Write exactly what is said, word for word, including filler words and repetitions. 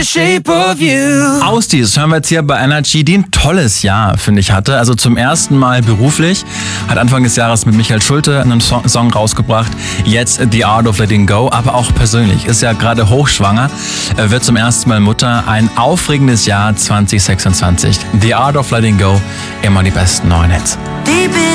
the shape of you. Ausdies hören wir jetzt hier bei Energy, die ein tolles Jahr, finde ich, hatte. Also zum ersten Mal beruflich. Hat Anfang des Jahres mit Michael Schulte einen Song, Song rausgebracht. Jetzt The Art of Letting Go. Aber auch persönlich. Ist ja gerade hochschwanger. Wird zum ersten Mal Mutter. Ein aufregendes Jahr zwanzig sechsundzwanzig. The Art of Letting Go. Immer die besten neuen Hits.